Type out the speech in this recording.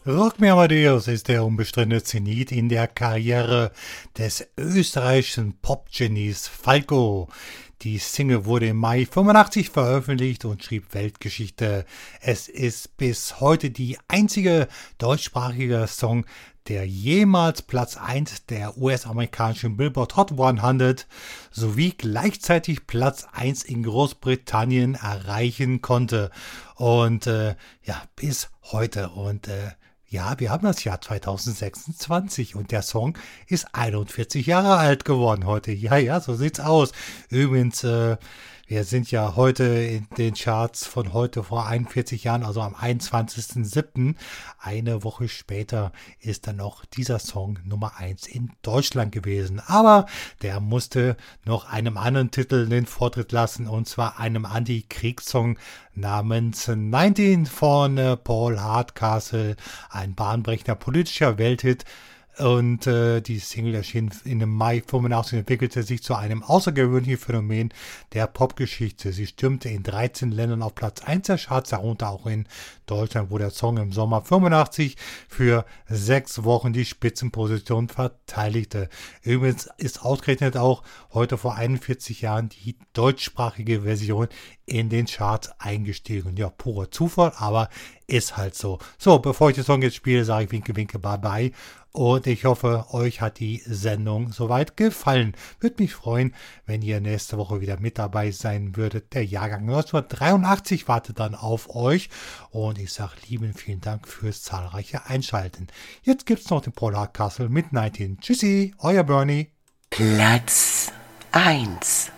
Rock Amadeus ist der unbestrittene Zenit in der Karriere des österreichischen Pop-Genies Falco. Die Single wurde im Mai 85 veröffentlicht und schrieb Weltgeschichte. Es ist bis heute die einzige deutschsprachige Song, der jemals Platz 1 der US-amerikanischen Billboard Hot 100 sowie gleichzeitig Platz 1 in Großbritannien erreichen konnte. Und bis heute. Und ja, wir haben das Jahr 2026 und der Song ist 41 Jahre alt geworden heute. Ja, so sieht's aus. Übrigens, wir sind ja heute in den Charts von heute vor 41 Jahren, also am 21.07. Eine Woche später ist dann noch dieser Song Nummer 1 in Deutschland gewesen. Aber der musste noch einem anderen Titel den Vortritt lassen, und zwar einem Anti-Kriegssong namens 19 von Paul Hardcastle, ein bahnbrechender politischer Welthit. Und die Single erschien in dem Mai 85 und entwickelte sich zu einem außergewöhnlichen Phänomen der Popgeschichte. Sie stürmte in 13 Ländern auf Platz 1 der Charts, darunter auch in Deutschland, wo der Song im Sommer 85 für 6 Wochen die Spitzenposition verteidigte. Übrigens ist ausgerechnet auch heute vor 41 Jahren die deutschsprachige Version in den Charts eingestiegen. Ja, purer Zufall, aber ist halt so. So, bevor ich den Song jetzt spiele, sage ich Winke, Winke, bye, bye. Und ich hoffe, euch hat die Sendung soweit gefallen. Würde mich freuen, wenn ihr nächste Woche wieder mit dabei sein würdet. Der Jahrgang 1983 wartet dann auf euch. Und ich sage lieben vielen Dank fürs zahlreiche Einschalten. Jetzt gibt's noch den Paul Hardcastle mit 19. Tschüssi, euer Bernie. Platz 1.